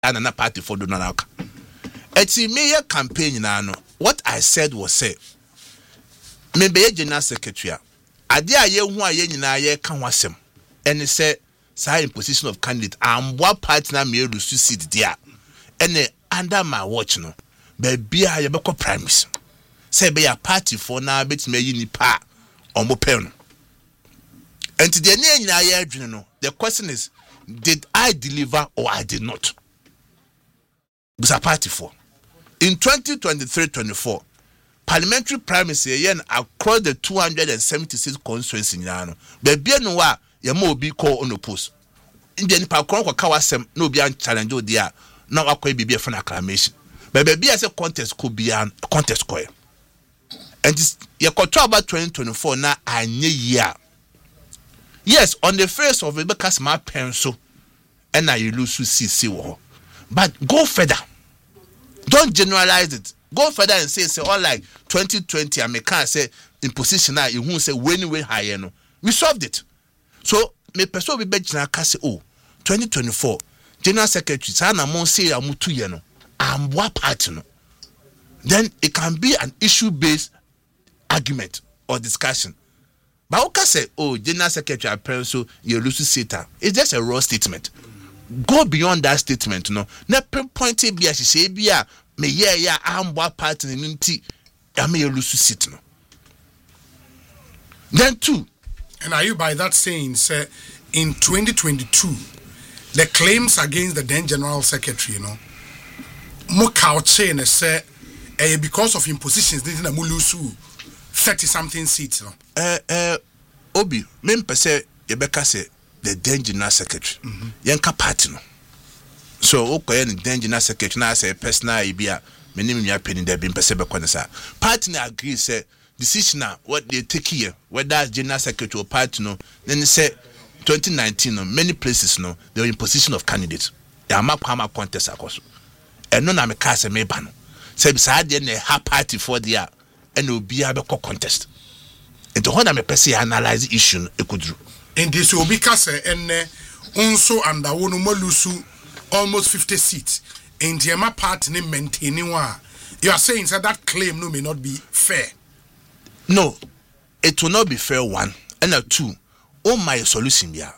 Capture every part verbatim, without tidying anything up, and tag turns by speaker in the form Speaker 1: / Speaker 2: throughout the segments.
Speaker 1: and na party for do na aka eti me campaign na no what I said was say me be general secretary ade a ye hu a ye nyina ye ka ho asem ene say say in position of candidate amboa party na me elusu seat dia ene under my watch no be bia ye be ko primaries say be ya party for na betime yi nipa omo pen no enti de ne nyina ye adwene no the question is did I deliver or I did not was a party for in twenty twenty-three twenty-four parliamentary primaries yen across the two hundred seventy-six constituencies nyana no be bia no wa ye ma obi call on oppose inde nipa kron kwa kawasem na obi an challenge odi a na akwa bibia for acclamation be be bia say contest ko bia contest ko and ye control about twenty twenty-four na anye year yes on the face of it because my pencil and now you lose to see see wo but go further don't generalize it go further and say say all like twenty twenty I may can't say in position now you won't say when we higher no we solved it so me person be bet na ka say oh twenty twenty-four general secretary say na mo say amutu ye no amboa party no then it can be an issue based argument or discussion but okay say oh general secretary apparently you lose seat it's just a raw statement go beyond that statement no na pinpoint be a say bia me yeah yeah amboa party nti am you lose seat no then two
Speaker 2: and are you by that saying say in twenty twenty-two the claims against the then general secretary you know mo couch and say eh because of impositions didn't na mo lose thirty something seats no
Speaker 1: eh eh obi me mpese ye beka say the then general secretary mm-hmm. yanka party no so okoye the then general secretary na say personal ibia me nim nwa peni da bi mpese be kone sa party na agree say decision na what they take here whether general secretary or party no then say twenty nineteen no many places no they were in position of candidates ya ma kwama contest akoso eno na me ka say me ba no say beside dey na ha party for there and obi a be contest and to honor me person analyze issue ekudru
Speaker 2: and this will be case enne unso under wonu malusu almost fifty seats and the ma party ne maintaining one you are saying that that claim no may not be fair
Speaker 1: no it will not be fair one and a two oh my solution ya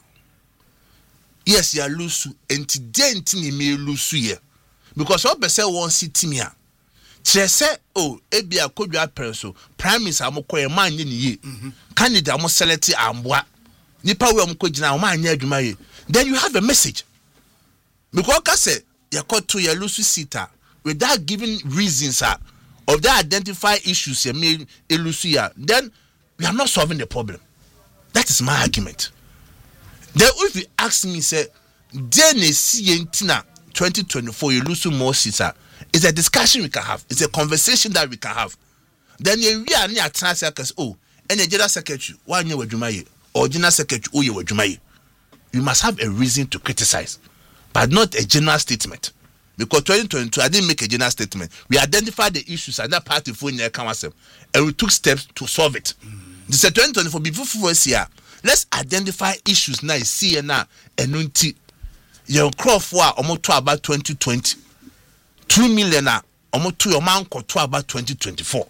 Speaker 1: yes ya lusu and today ntini me lusu ye because what say one city me che say oh ebia kodwa perso prime minister amokoye manye ni ye candidate amo select amboa nipa we amko gina o manye adwuma ye then you have a message because ka say ya to ya lusu sita without giving reasons uh, of the identify issues ya me elusu ya then we are not solving the problem. That is my argument. Then if you ask me say then see entina twenty twenty-four you lose more seats, it's a discussion we can have, it's a conversation that we can have. Then you are near transactions oh and a general secretary one year wajumaye or general secretary oh you wajumaye. You must have a reason to criticize, but not a general statement. Because twenty twenty-two I didn't make a general statement. We identified the issues and that party for near council and we took steps to solve it. Mm. This is twenty twenty-four before we see let's identify issues now see now and unti your crop for almost about twenty twenty two million almost to your man to about twenty twenty-four.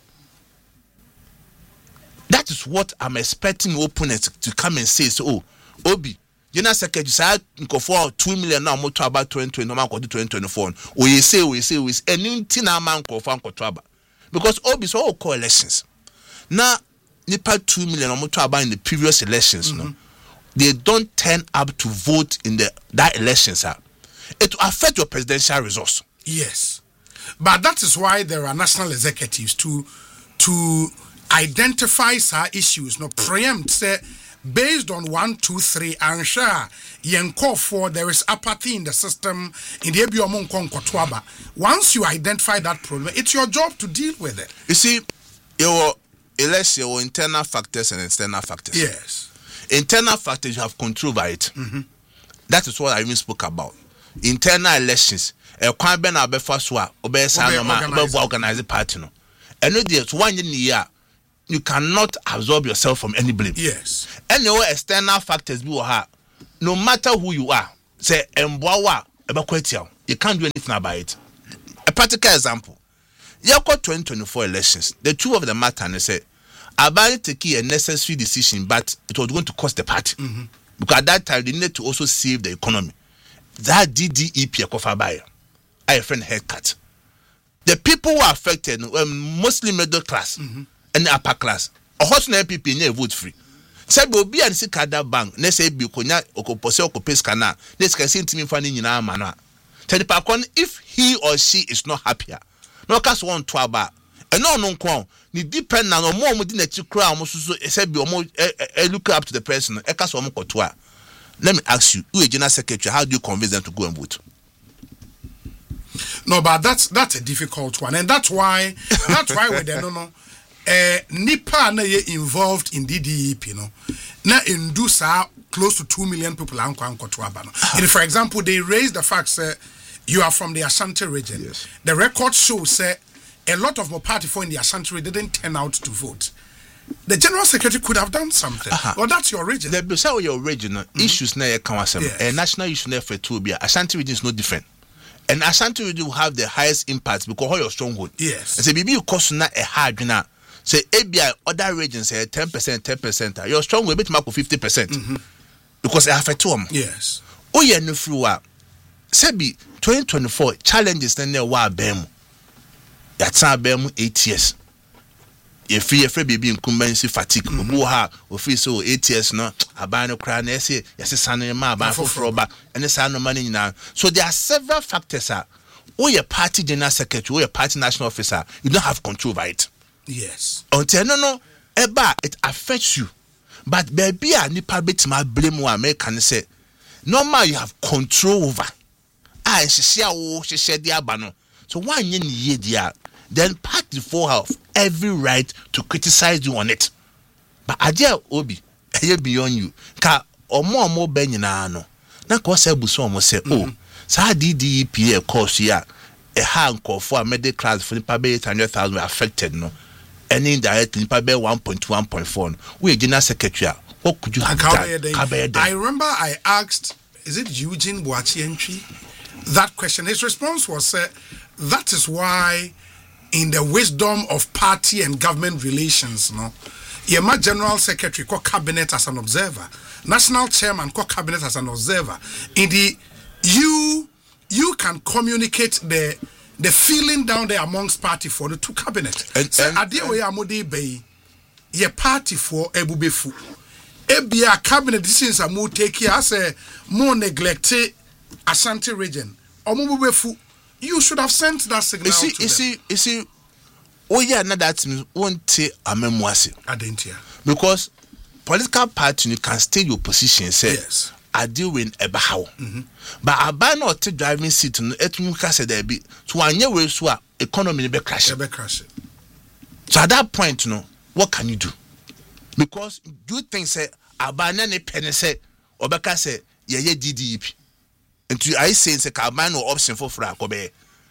Speaker 1: That is what I'm expecting opponents to come and say so oh Obi general secretary say for two million now almost to about twenty twenty no man to twenty twenty-four or you say we say we and unti na man ko for about because Obi so all coalitions now nipa two million or more about in the previous elections mm-hmm. no they don't turn up to vote in the that elections sir. It will affect your presidential results.
Speaker 2: Yes, but that is why there are national executives to to identify some issues no preempt say based on one two three and sure yenko for there is apathy in the system in the ebiomo nkontwaba. Once you identify that problem it's your job to deal with it.
Speaker 1: You see your election or internal factors and external factors.
Speaker 2: Yes.
Speaker 1: Internal factors you have control over it. Mm-hmm. That is what I even spoke about. Internal elections. A kwan be na be fa so a obesa no ma be organize party no. And no dey one year you cannot absorb yourself from any blame.
Speaker 2: Yes.
Speaker 1: Any external factors be wo ha. No matter who you are, say emboa wa eba kwetiao. You can't do anything about it. A practical example. You got twenty twenty-four elections. The two of the matter and they say Abani take a necessary decision, but it was going to cost the party. Mm-hmm. Because at that time they needed to also save the economy. That D D E P kofa buy a friend haircut. The people who are affected were mostly middle class mm-hmm. and upper class. A hot na people never vote free. Say be obi an sika da bank, na say bi konya okopose okopes kana. This can see ntimi fani nyina amana. Tell the pakon if he or she is not happier. No case one to aba. And no no kwon. Ni depend na no more mo di na chi kra mo so say bi omo look up to the person. E case omo kotoa. Let me ask you, who is general secretary? How do you convince them to go and vote?
Speaker 2: No, but that's that's a difficult one, and that's why that's why we don't know. Uh, Nipa na ye involved in D D E P, you know. Na induce close to two million people anko anko to abano. And for example, they raised the fact say you are from the Ashanti region.
Speaker 1: Yes.
Speaker 2: The record shows say a lot of more party for in the Ashanti region didn't turn out to vote. The general secretary could have done something. Uh-huh. Well, that's your region.
Speaker 1: The beside your region mm-hmm. issues na kawasem.
Speaker 2: Yes.
Speaker 1: A national issue na for two be Ashanti region is no different. And Ashanti region will have the highest impact because of your stronghold.
Speaker 2: Yes.
Speaker 1: And say bibi you cost na a hard na. Say A B I other regions say ten percent, ten percent. Your stronghold bit mark fifty percent. Mm-hmm. Because it affect them.
Speaker 2: Yes.
Speaker 1: Oh yeah no free wa. Say be twenty twenty-four challenges na na wa bem. Ya tsan bem eight years. If you free baby incumbency fatigue, who ha or free so eight years no abano crown essay, yes, a son in my ban for froba, and the son of money now. So there are several factors. Or your party general secretary, or your party national officer, you don't have control over it.
Speaker 2: Yes.
Speaker 1: Until no, no, eba, it affects you. But baby, I need to my blame one American say, normal you have control over. Ah, she said, oh, she said, the abano. So why you need the then party for have every right to criticize you on it. But idea obi, eh beyond you. Ka omo omo ben nyina no. Na ko se buso omo se oh, sa D D E P course ya e ha nko for middle class for nipa be eight hundred thousand affected no. Any indirect nipa be one point two, one point four no. We general secretary, what could you have done?
Speaker 2: I remember I asked, is it Eugene Boachi entry? That question. His response was uh, that is why in the wisdom of party and government relations, no, Yema General Secretary called cabinet as an observer, national chairman called cabinet as an observer. In the you you can communicate the the feeling down there amongst party for the two cabinet. And so idea we amode bay ye party for ebubefu. Ebia cabinet decisions are more take here as a more neglected Ashanti region. Omubefu. You should have sent that signal. You see, to
Speaker 1: you
Speaker 2: them.
Speaker 1: see, you see. Oh yeah, now that means won't take a memoise.
Speaker 2: I didn't hear.
Speaker 1: Because political party you can stay your position. Say,
Speaker 2: yes,
Speaker 1: I deal with a how. But I buy not take driving seat. It will crash there be to one year where so economy be crash.
Speaker 2: Be crash.
Speaker 1: So at that point, you know, what can you do? Because you think say I buy any penny say or because say yeah yeah D D E P. And to I say say I buy no option for free kobe.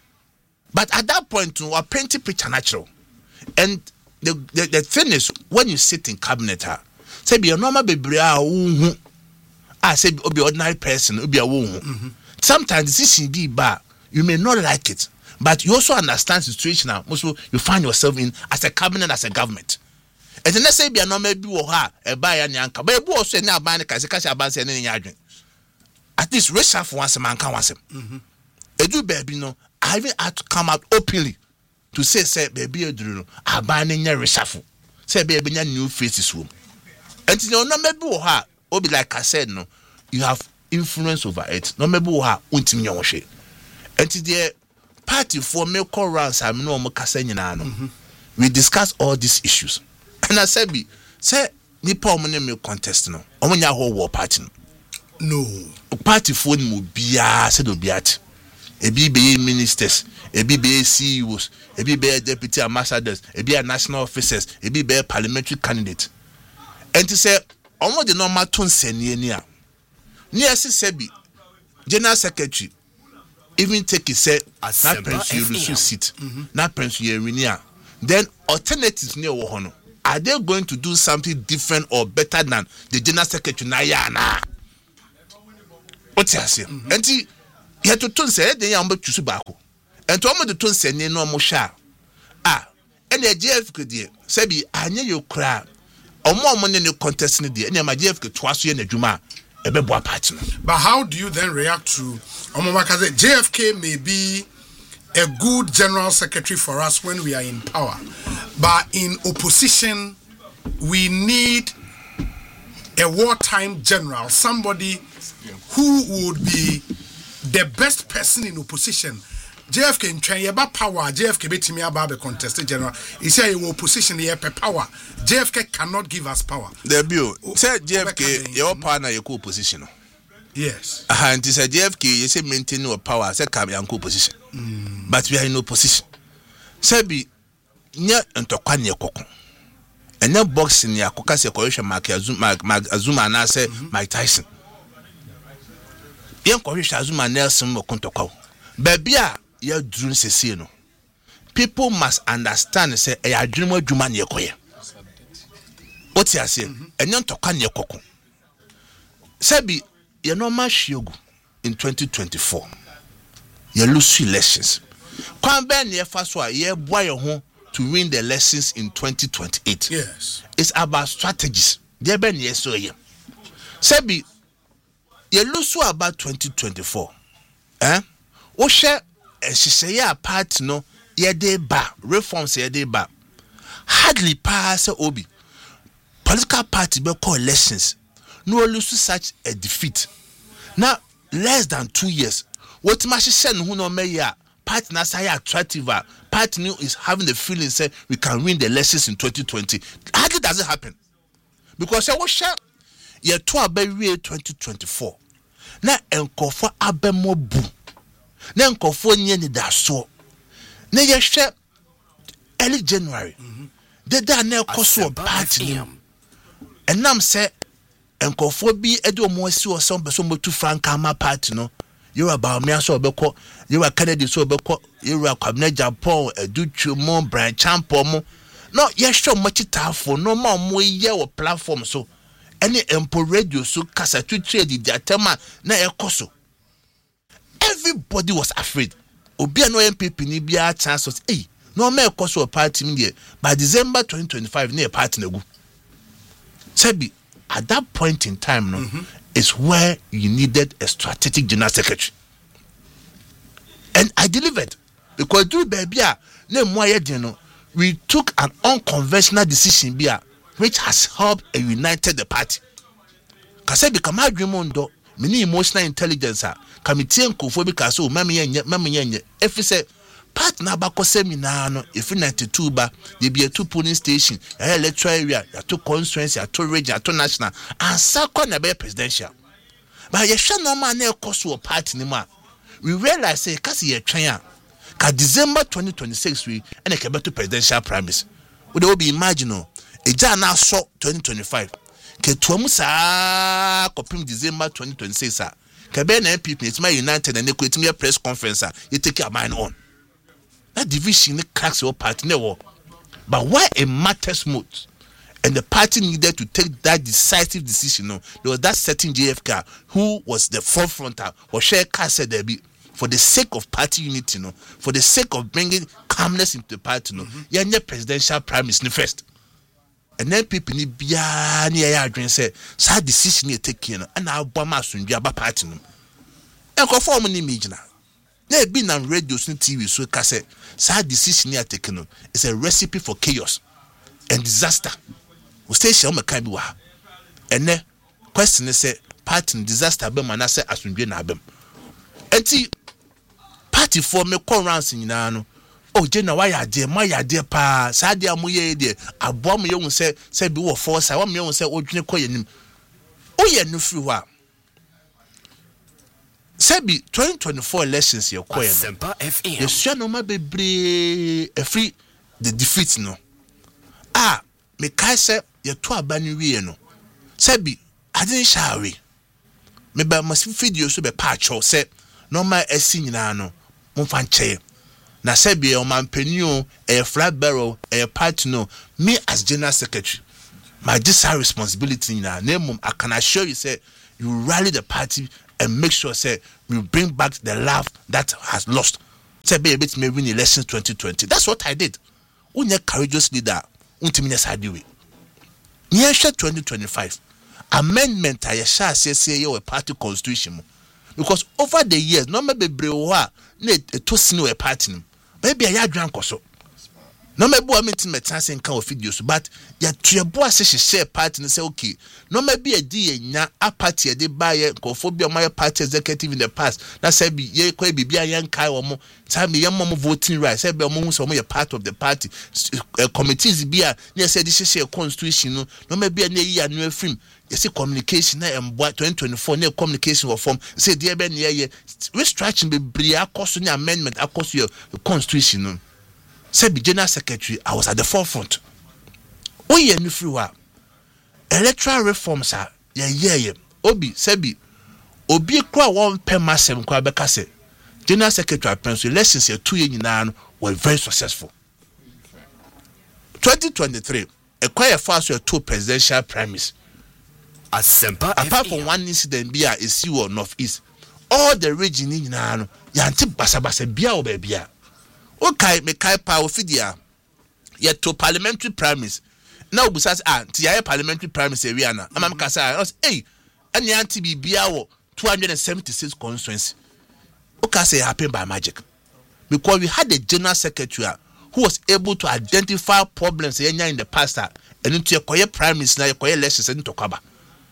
Speaker 1: But at that point, we are painting picture natural. And the, the the thing is, when you sit in cabinet, say be a normal baby, I say be ordinary person, be a woman. Sometimes decision be bad. You may not like it, but you also understand the situation now. Also, you find yourself in as a cabinet, as a government. And then let's say be a normal baby or her, a buy and yanka, but you also now buy the cash, cash about any yard. At least reshuffle once a man can once him. A do baby no. I even had to come out openly to say, say, baby, I ban in your reshuffle. Say, baby, new faces room. And you know, no, maybe her, or be like I said, no, you have influence over it. No, maybe her, until your shade. And the party for me call rounds, I'm no more Cassaniano. We discuss all these issues. And I said, be, say, Nippon money contest, no, or when your whole war party.
Speaker 2: No,
Speaker 1: party phone will be a said, will be at. Ebi be ministers, ebi be C E Os, ebi be deputy ambassadors, ebi a national officers, ebi be parliamentary candidate. And to say, almost the normal tone send near near. Near Sebi, general secretary, even take it say, not prince you lose seat, not prince you near. Then alternatives near Wohono. Are they going to do something different or better than the general secretary? Nayana. What's I say? And yɛ to to nsɛ ɛde yɛ ɔmo tusu baako ɛnto ɔmo de to nsɛ ne no ɔmo hwɛ a ɛna J F K deɛ sɛbi anya yɛ kura ɔmo ɔmo ne ne contest ne deɛ ɛna ma J F K to aso yɛ n'adwuma a ɛbɛboa party no.
Speaker 2: But how do you then react to ɔmo baka say J F K may be a good general secretary for us when we are in power, but in opposition we need a wartime general, somebody who would be the best person in opposition. J F K in China power, J F K betimi aba be contested general. He say you opposition here power. J F K cannot give us power.
Speaker 1: The bill say J F K your partner your opposition.
Speaker 2: Yes.
Speaker 1: And it said J F K you say maintain your power, say come your opposition.
Speaker 2: Mm.
Speaker 1: But we are in opposition. Say be nya ntokwa ne kokon. Enya boxing ya koka se kohwe Mark Azuma Mark Azuma na say Mike Tyson. Yen kohwe Azuma Nelson mo kontokwa. Baby a ya drum sese no. People must understand say e adwuma adwuma ne ekoye. What you say? Enya ntokwa ne kokon. Say be ye normal shiogu in twenty twenty-four. You lose elections. Kwan ben ye fa so a ye boa your ho to win the elections in twenty twenty-eight.
Speaker 2: Yes.
Speaker 1: It's about strategies. There ben ye so ye. Sebi ye lose about twenty twenty-four. Eh? O share ehye ya part no ye dey ba reforms ye dey ba. Hardly pass obi. Political party be call elections. No lose such a defeat. Now less than two years. What much send who no me ya party na say attractive party new is having the feeling say we can win the elections in twenty twenty. How does it happen? Because I was share ye to abewie twenty twenty-four. Na enkofo abemo bu. Na enkofo nye ni da so. Na ye share early January. Mm-hmm. De da na ekoso party no. Enam say enkofo bi ede omo asi o so beso motu franka ama party no. You are about me so beko, you are Kennedy so beko, you are Kwabena Japan, Educhu mo, Brian Champo mo. No, yes, show much for no more mo ye or platform so. Any empo radio so kasa tu trade the tema na ekoso. Everybody was afraid. Obi no M P P ni bia chance was eh no me ekoso party me by December twenty twenty-five near party na go. Sebi at that point in time no mm-hmm. is where you needed a strategic general secretary. And I delivered. Because through baby, we took an unconventional decision which has helped and united the party. Because I become a dreamondo, many emotional intelligence, committee and cophobic, so mammy and mammy and if you say, part Nabako seminar, if you ninety-two ba, there be a two polling station, a electoral area, a two constituency, a two region, a two national, and second a better presidential. But you shall no man cost to a party anymore. We realize say kasi ye China, ka December twenty twenty-six we and a to presidential primaries. We will be imaginal. A jana so twenty twenty-five. Ke tuamu sa kopim December twenty twenty-six sa. Ke be na people it's my united and equity me press conference you take your mind on. That division cracks your party no. But why it matters most, and the party needed to take that decisive decision. No, there was that certain J F K who was the forefronter or share said there be for the sake of party unity, no, for the sake of bringing calmness into the party, no, mm-hmm. yeah, presidential primaries first. And then people need be near your say, sad decision you take, you know, and now Bama soon be about party. No, and conform an image now. There been on radio and T V so cassette. Sad decision you taken is a recipe for chaos and disaster. We stay shall make kind of and then question is say party disaster be man say asundwe na abem. Enti party for me come round sin na no. Oh Jenna why ya dey my ya dey pa sa dey amoye dey abo am ye say say be wo force I want me say odwene koye nim. O ye no free wa. Sebi twenty twenty-four elections ye koye no. The sure no ma bebre e free the defeat no. Ah me kai say ye to abani wie no. Sebi I didn't share we. Me ba must video so be patch say normal esi nyina no. Mo fan che. Na sebi o man penio a flat barrel a part no me as general secretary my this responsibility na name I can assure you say you rally the party and make sure say we bring back the love that has lost. Say be a bit may win elections twenty twenty. That's what I did. Unye courageous leader untimine sadiwe. Nyesha twenty twenty-five amendment I shall say say your party constitution. Because over the years, no maybe brewa ne to sinu a party. Maybe I drank also. No maybe I meet me chance in kind of videos, but ya to your boy say she share party and say okay. No maybe a D nya a party a de buy a cophobia my party executive in the past. That said be ye kwe be a young kai or more time the young mom voting rights. Say be among some a part of the party committees be a near said this is a constitution. No maybe a near new film. You see communication and what twenty twenty-four near communication or form say dear ben ye restriction be bria cost amendment across your constitution. Said the general secretary, I was at the forefront. Oh, yeah, new free electoral reforms are yeah, yeah, yeah. Obi, Sebi, Obi, kwa one per massem, kwa bekase. General secretary, Prince, elections here two years now were very successful. twenty twenty-three, a quite fast were two presidential primaries. Apart from one incident, be a issue or northeast, all the region in Nano, Yanti Basabasa, Bia or Babia. Okay, me kai power fidia. Yet to parliamentary primaries. Now besides ah, tia parliamentary primaries area na. Amam kasa us hey, and yanti bi biawo two hundred seventy-six constituency. Okay, say happen by magic. Because we had a general secretary who was able to identify problems in the past and into your primaries na your elections and to cover.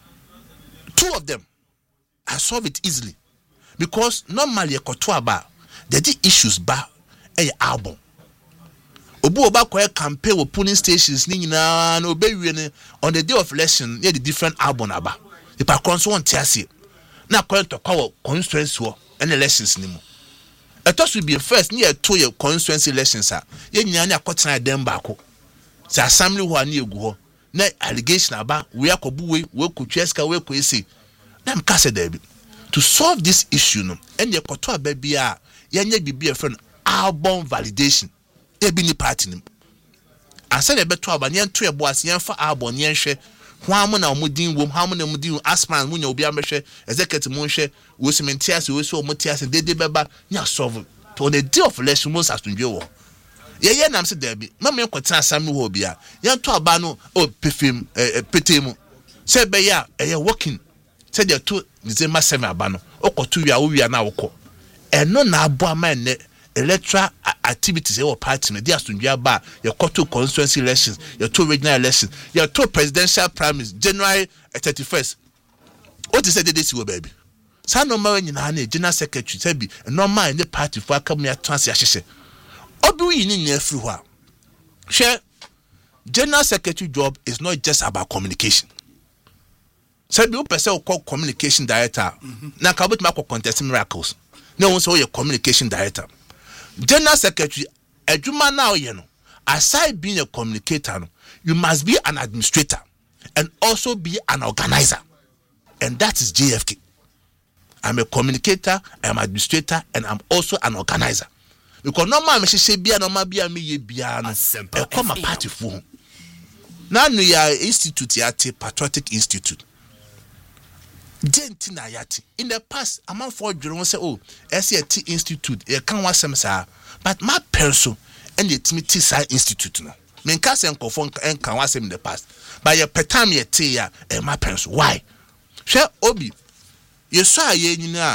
Speaker 1: Two of them, I solve it easily. Because normally a kotuaba, there the issues ba a album. Obu oba kwa campaign with polling stations ni na no be on the day of election near the different album aba. The pakron so on tiasi. Na kwa to kwa constituency wo and elections ni mo. It will be first near two year constituency elections ah. Ye nyanya akotena dem baako. Sa assembly ho ani egu ho. Na allegation aba we akobu we we kutweska we kwesi. Na mkase there be. To solve this issue no and ye koto aba bia ye nya bibia friend album validation ebi ni party nim asa na beto aba nya to ebo ase nya fa album nya hwe hwan mo na omudin wom hwan mo na omudin asman mo nya obi amhwe executive mo hwe wo sementias wo so omotias dede beba nya solve to the day of election most asundwe wo ye ye nam se there be ma me kwetena asam no ho bia nya to aba no o pefem petemu se be ya eye working se dey to December seven aba no okoto wi a wo wi na wokọ eno na abo ama ne electoral activities e wo party no dey asundua ba your quarter constituency elections your two regional elections your two presidential primaries January thirty-first what is said this wo baby sa no ma nyina na general secretary say bi no ma in the party for akam ya trans ya hyehyɛ obi wi ni nya free ho a hwɛ general secretary job is not just about communication. Say bi o person call communication director na ka bot ma call contest miracles na won say o communication director. General secretary adwuma na oye no aside being a communicator no, you must be an administrator and also be an organizer, and that is J F K. I'm a communicator, I'm an administrator, and I'm also an organizer. Because normal me say bia normal bia me ye bia no e come a party for na no ya institute ya te patriotic institute Gentina yati. In the past, a man for Jerome say, oh, S A T Institute, a can was some sir, but my person and the Timothy Institute no. Men cast and confirm and can was in the past. By your petamia tea and my parents. Why? Shall Obi, you saw ye na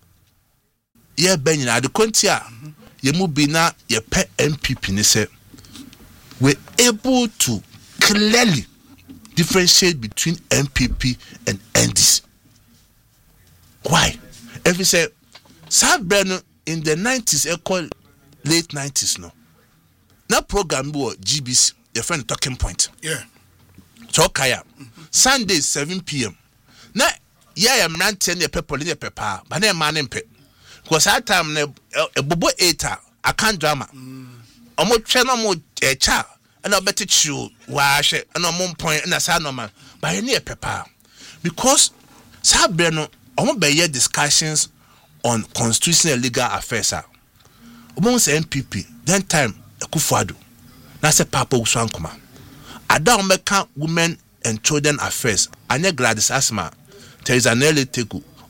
Speaker 1: ye benina the contia, ye mubina ye pet M P P say we're able to clearly differentiate between M P P and N D C. Why? If you say, South Breno in the nineties, I call late nineties, no. Now program was G B C, your friend talking point.
Speaker 2: Yeah.
Speaker 1: So Kaya. Sunday seven p m. Now, yeah, I'm not telling you people in the paper, but then man in pet. Because that time a bobo eater, I can't drama. I'm more channel more a child, and I'll bet it you wash it, and I'm one point and a sound man, by any paper. Because South Breno. I want to discussions on constitutional legal affairs. Omo say M P P, then time Akufo-Addo. Na say Papa Usuankoma. Ada omeka women and children affairs. Anya Gladys Asma, Teresa Nelly Teku,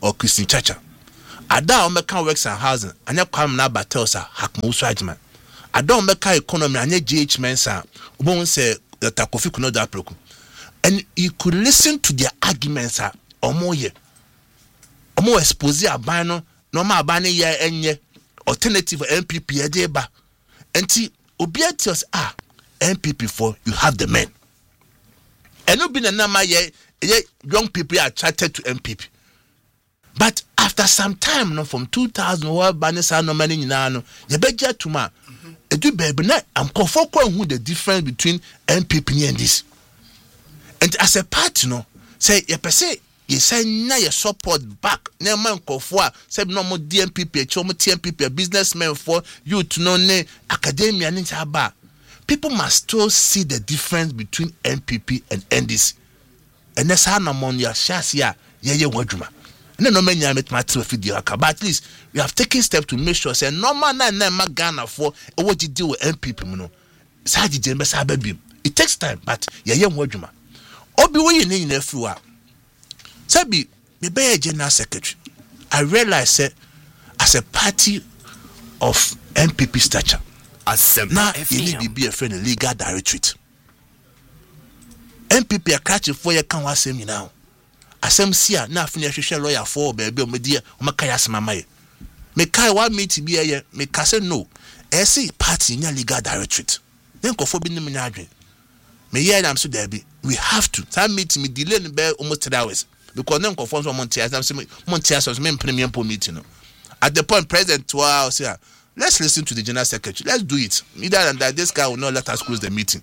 Speaker 1: or Christine Chacha. Ada omeka works and housing anya kwam na batelsa hakmusu ajman. Ada omeka economy anya G H Mensa ubon say Doctor Kofi Kunodo Aproku. And you could listen to their arguments are omo ye. Omo expose aban no normal aban ye enye alternative N P P edeba. Enti obi atios ah N P P for you have the men. And no be na nama ye young people are attracted to N P P. But after some time, no, from two thousand, what Banisa no money no, you better to ma. It do baby na. I'm confident who the difference between N P P and this. And as a party, no, say you per se, you say na your support back. Na man confident. Say no more D M P P, chomo T M P P, businessmen for you to know ne academia ni chaba. People must still see the difference between N P P and N D C. And that's how no money shas ya ye ye wadjuma. No no many met my two video, but at least we have taken steps to make sure say no man na na ma Ghana for what you do with N P P no. Sa di jembe sa baby. It takes time, but ye ye wadjuma. Obi we ye ni nefuwa. Sabi me be general secretary. I realize say as a party of N P P stature, now you need to be a friend of legal directorate. N P P a catch for you can was me now. Asem sia na finish share lawyer for baby o me dia o makaya asmamaye. Me kai wa me to be a me ka say no. E say party nya legal directorate. Then ko for bi nim nya adwen. Me hear am so there be. We have to. That meet me delay no be almost three hours because then ko for so montias am say montias so me premium po meeting no. At the point president wow say let's listen to the general secretary. Let's do it. Either than that this guy will not let us close the meeting.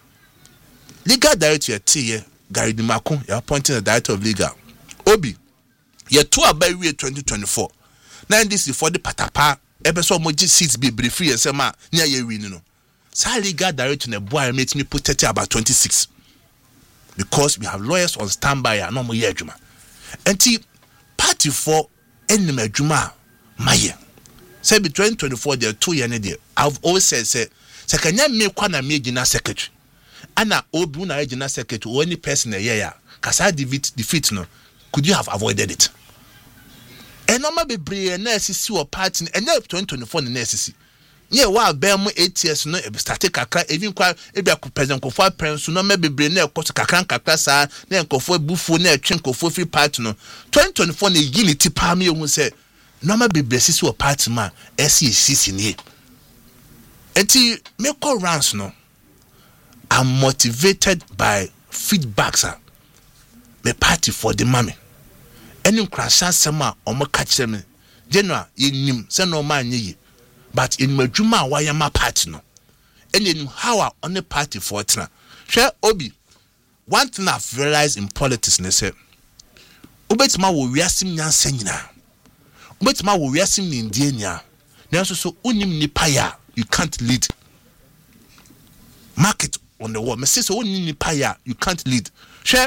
Speaker 1: Legal director T Gary Dimakun, you're appointing the director of legal. Obi, you're two about we twenty twenty-four. Now this is for the patapa episode moji seats be brief free and say ma near ye win no. Sa legal director na boy made me put thirty about twenty-six. Because we have lawyers on standby and no more year juma. Enti party for enemy juma maye. Say be twenty twenty-four there two year there. I've always said say say kanya me kwa na me general secretary. Ana obi na regional secretary or any person a year kasa defeat defeat no could you have avoided it and normal be brave na sisi or party and twenty twenty-four na sisi yeah wa be mo eight years no e start kakra even kwa e be president kofo aprensu no me be brave na ekoso kakra kakra sa na nkofo bufu na etwe nkofo free party no twenty twenty-four na unity pa me hu say normal be brave sisi or party ma S C C ni enti me call rounds no. I'm motivated by feedbacks. Sir. Me party for the mommy. Any crashan sema omo catch them. General, ye nim se no man ye. But in my juma why am party no. And in how on the party for it na. Share Obi. One thing I've realized in politics, ne say. Ubetima wo wiasim nyan senyina. Ubetima wo wiasim ni indienya. Nanso so unim nipa ya you can't lead. Market on the wall. Me say so only nipa ya you can't lead. Share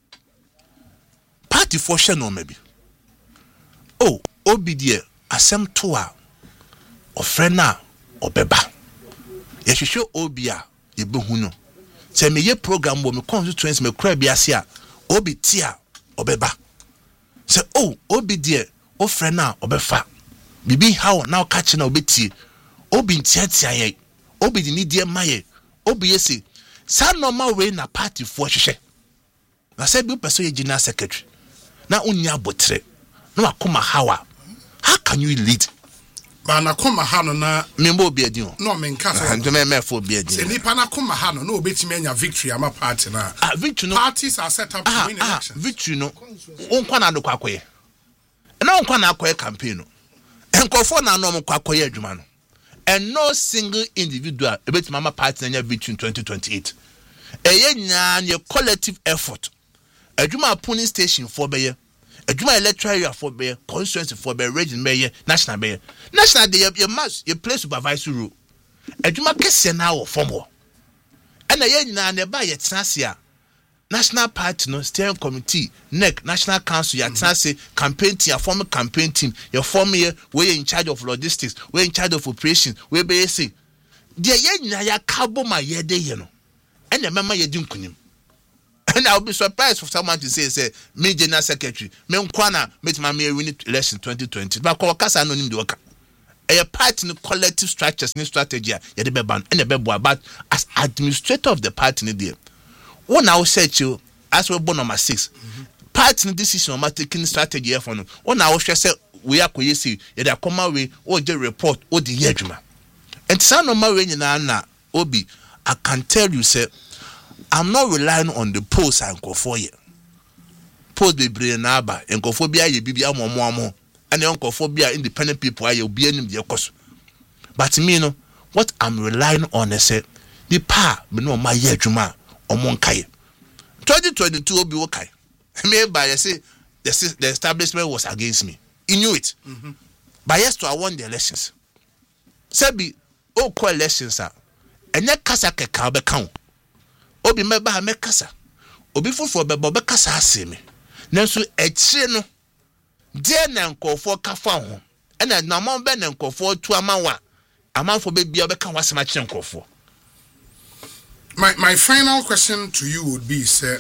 Speaker 1: party for share no maybe. Oh, Obi die asem to a ofrena obeba. Ye hwehwe Obi a ye behu no. Se me ye program wo me constituency me kra bia se a Obi ti a obeba. Se oh Obi die ofrena obefa. Bibi how now catch na obeti. Obi ntiatia ye. Obi di ni die maye. Obi yesi sa normal way na party for hwehwe. Na say bi person ye general secretary. Na unya botre. No akoma hawa. How can you lead?
Speaker 2: Ba na koma ha no na
Speaker 1: membo obi adin.
Speaker 2: No me nka so.
Speaker 1: Ando me me for obi adin.
Speaker 2: Se nipa na koma ha no na obetimi anya victory ama party na.
Speaker 1: Ah victory no.
Speaker 2: Parties are set up
Speaker 1: ah,
Speaker 2: to win
Speaker 1: ah,
Speaker 2: elections.
Speaker 1: Victory no. Onkwa na adokwa akoye. Na onkwa na akoye campaign no. Enkofo na no omkwa akoye adwuma no. And no single individual ebetimi mama party na victory in twenty twenty-eight. Eye nya ye collective effort. Adwuma polling station for beye. Adwuma electoral area for beye, constituency for beye, region beye, national beye. National dey you must you play supervisory role. Adwuma kese na wo form. And eye nyina na ba ye tenase national party no steering committee, N E C, national council ya tenase campaign team, form campaign team, your form here we in charge of logistics, we in charge of operations, we be say. Dey ye nyina ya kabo ma ye dey ye no. And the mama ye din kunim. And I'll be surprised for someone to say, say, me general secretary, me nkwana, me ma me win election twenty twenty. But kwa kasa no nim de waka. A party no collective structures ni strategy ya de be ban and be boa, but as administrator of the party ni there. One now said you as we born number six. Mm-hmm. Party no decision ma taking strategy for no. One now say we are koyesi ya de come away o je report o de yedwuma. And some no ma we nyina na obi I can tell you say I'm not relying on the post and go for you. Post be brain naba and go for bia ye bibia mo mo mo and uncle for bia independent people are you be any the cost. But me no what I'm relying on is say the pa me no my year juma or monkai. twenty twenty-two obi wokai. Me by say the the establishment was against me. He knew it. Mm-hmm. But yes to I won the elections. Sebi o ko elections are and that kasa ke ka be count. Obi meba ha mekasa obi fofo beba obekasa asemi nanso ekire no de na nkofo kafa ho ena na mo be na nkofo tu amawa amanfo be bia obeka wasema kire nkofo.
Speaker 2: My my final question to you would be, sir,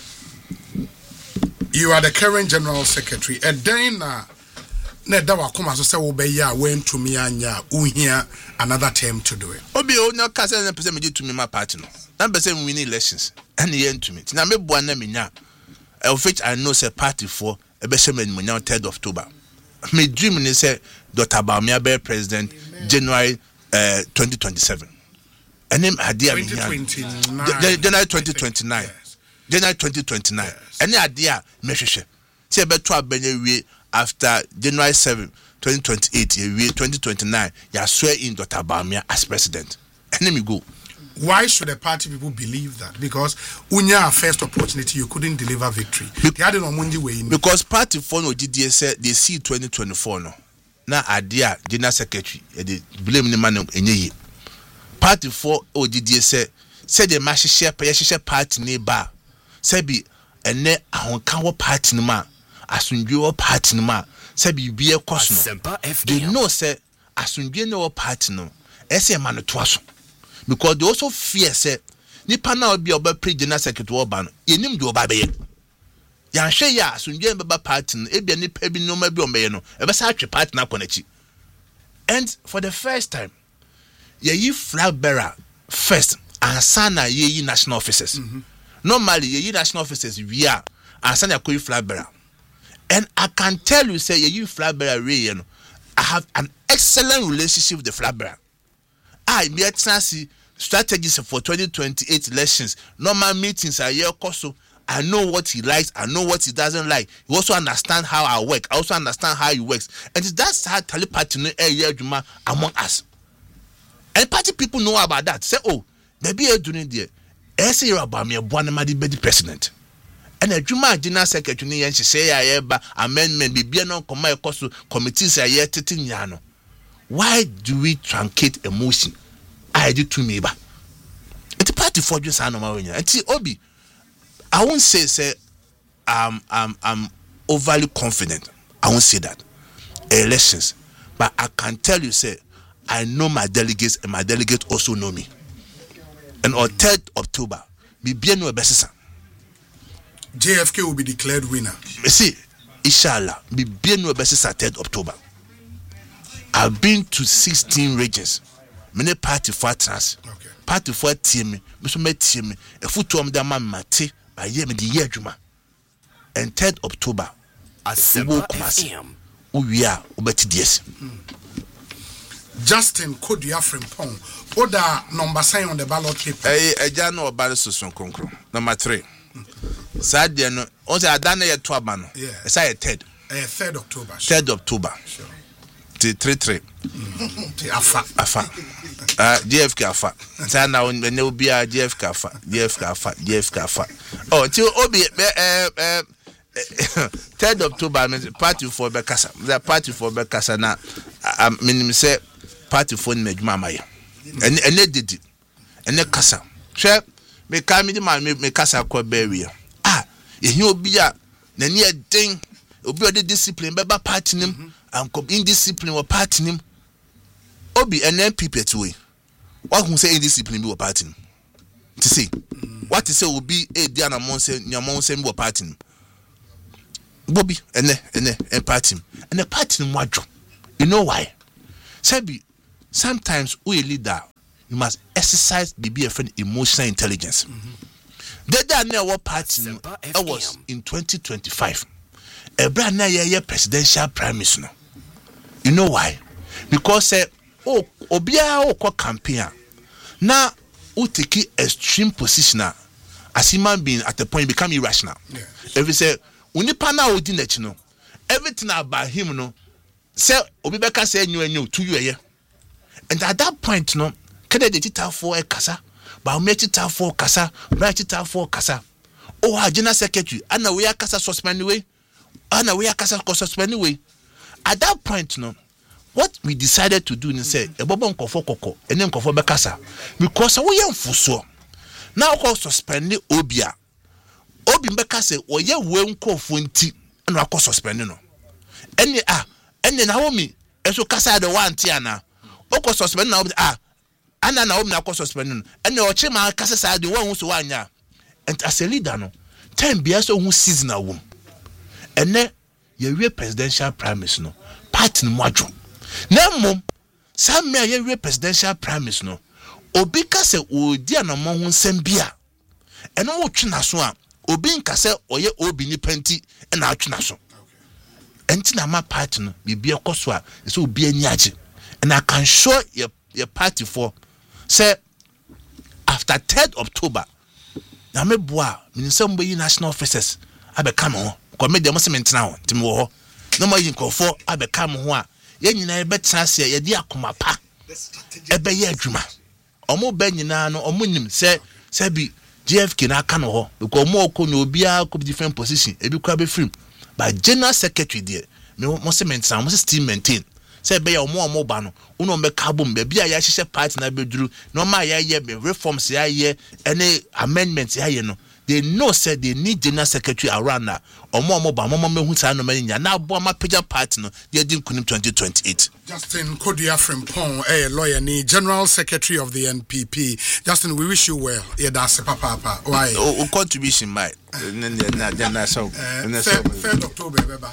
Speaker 2: you are the current general secretary. A day na na da wakoma so say wo be ya went to me anya uhia another term to do it.
Speaker 1: Obi o nya kasa na pese me to me my party no. Na pese we win elections and the end to me. Na me boa na me nya. Of which I know say party for e be sheme me nya third of October. Me dream ni say Doctor Bawumia be president Amen. January uh, twenty twenty-seven. And him idea me January twenty twenty-nine. Yes. January twenty twenty-nine. Yes. Any idea me hwehwe. Say be to abenye wie after January seventh, twenty twenty-eight, year twenty twenty-nine, you swear in Doctor Bawumia as president. And let me go.
Speaker 2: Why should the party people believe that? Because unya first opportunity you couldn't deliver victory. Be-
Speaker 1: because party for no G D S said they see twenty twenty-four no. Na idea general secretary they blame the man enye. Party for O G D S said said the mash share share party ne ba. Say be ene ahonka wo party ne ma. Asundwe wo party no ma say bibia koso no they know say asundwe no party no ese ma no toaso because they also fear say nipa na obi oba pre-general secretary oba no yenim de oba be ye yan hwe ya asundwe beba party no ebia nipa bi no ma bi ombe ye no e be sa atwe party na konachi. And for the first time ye yi flag bearer first and sana ye yi national officers. Mm-hmm. Normally ye yi national officers we are and sana ko yi flag bearer. And I can tell you, say, you flag bearer, you know, I have an excellent relationship with the flag bearer. I met Nancy strategies for twenty twenty-eight elections. Normal meetings are here, so I know what he likes, I know what he doesn't like. He also understand how I work. I also understand how he works. And that's how telepathy among us. And party people know about that. Say, oh, maybe you're doing there. I say you're about me, a Buanamadi be the president. And a Juma General Secretary and she say I ba amendment be be no come cost committees are yet yano. Why do we truncate emotion? I do to me ba. It's a party for just animal when you Obi. I won't say say um um I'm overly confident. I won't say that. Elections. But I can tell you say I know my delegates and my delegates also know me. And on third October, be bien no besisa.
Speaker 2: J F K will be declared winner.
Speaker 1: See, inshallah, be bien no besisa third October. I've been to sixteen regions. Many party for trans. Okay. Party for team, Mister Me team, a foot of the man mate by year me the year juma. And third October, as we will come. We are obeti yes.
Speaker 2: Justin Kodia Frimpong. Oda number sign on the ballot paper.
Speaker 1: Eh, eh, Jano Obalo Susun Konkro. Number three. Sadia no. Also, I done a two abano. Yeah. Say a third.
Speaker 2: Eh, third October.
Speaker 1: Third October. Sure. T three three.
Speaker 2: Afa.
Speaker 1: Afa. Ah, G F K Afa. Say now when there will be a G F K Afa. G F K Afa. G F K Afa. Oh, till Obi. Eh, eh. third October, party for Bekasa. The party for Bekasa na. I mean, say party for Nejmama. And and they did it. And they kasa. Share me come in man me kasa kwa beria. Ah, you obi a na near thing. Obi the discipline beba party nim and come indiscipline or party nim. Obi and then people to way. What who say indiscipline be party nim? To see. what is say will be a Diana Monse Nyamonse Mbo party. Bobby and and and party and the party mwadjo. You know why? Sabi sometimes we leader you must exercise be a friend emotional intelligence. The that never party was in twenty twenty-five. A brand new presidential prime minister. You know why? Because uh, oh obia o campaign now who take extreme position as human being at a point become irrational. Yeah. If you say unipa na odi na chino everything about him no say obi beka say enyu enyu to you here. And at that point no kada de tita for e kasa ba me tita for kasa ba tita for kasa oh ha general secretary ana we akasa suspend way ana we akasa suspend way. At that point no what we decided to do is say ebobo nkofo kokko ene nkofo bekasa because we yam fuso now call suspend obia obi bekasa oye we nkofo nti na akọ suspend no ene ah ene na homi eso kasa de one ti ana okọ suspend na ah ana na homi na akọ suspend no ene o chema kasa sa de one so wanya and as a leader no time bia so hu seasonal wom ene ye we presidential prime minister no party no mwadwo na mom some me ye presidential prime minister no obi ka se odi anamo ho nsem bia eno wo twena so a obi nka se oye obi ni panti na atwena so enti na ma party no bibia koso a se obi ani age and I can show your your party for say after third October na me boa minister mbo national officers abeka me ho ko me dem se mentena ho tim wo ho no ma yin kofo abeka me ho a ye nyina e betra se ye di akoma pa ebe ye adwuma omo ba nyina no omo nim se se bi G F K na aka no ho because omo okonyo obi a ko different position ebi kwa be film but general secretary there me mo se maintain mo se still maintain se be ya omo omo ba no uno me carbon be bia ya hihye party na beduru no ma ya ye reforms ya ye any amendments ya ye no they know said they need general secretary around na omo omo ba momo mehu sa no manya na abo ma page party no they din kunim twenty twenty-eight.
Speaker 2: Justin Kodia Frimpong, a lawyer ni general secretary of the N P P. Justin, we wish you well. Yeah, that's papa papa. Why?
Speaker 1: O contribution my na na na so
Speaker 2: third October beba.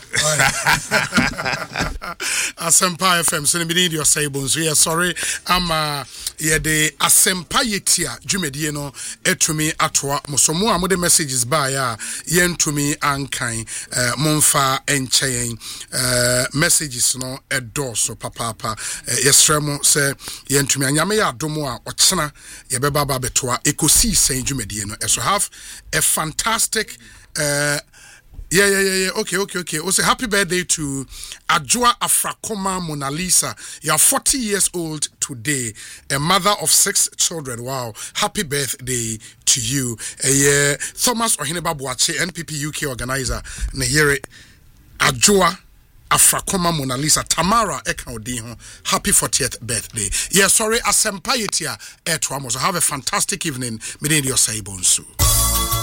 Speaker 2: Asempa F M so we need your say bones. We are sorry. I'm uh yeah the Asempa yetia dwumedie no etumi atoa musomo amode messages ba ya yentumi ankan uh, monfa enchen uh, messages no edoso papa papa yesremo se yentumi anyame ya adomo a ochena yebeba ba betoa ekosi sen dwumedie no so have a fantastic uh Yeah, yeah, yeah, yeah. Okay, okay, okay. Also, happy birthday to Adjoa Afrakoma Mona Lisa. You are forty years old today, a mother of six children. Wow. Happy birthday to you. Uh, yeah. Thomas Ohineba Boache, N P P U K organizer. Nehire Adjoa Afrakoma Mona Lisa. Tamara Ekaodiho. Happy fortieth birthday. Yeah, sorry. Asempa yetia etwamo. So have a fantastic evening. Midin your say bonsu.